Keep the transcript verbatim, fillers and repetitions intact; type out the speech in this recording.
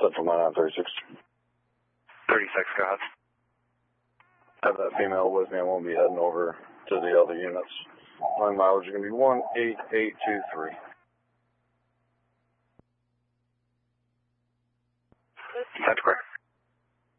Central nine nine thirty-six. thirty-six, go ahead. Have that female with me. I won't be heading over to the other units. My mileage is going to be one eight eight two three. That's correct.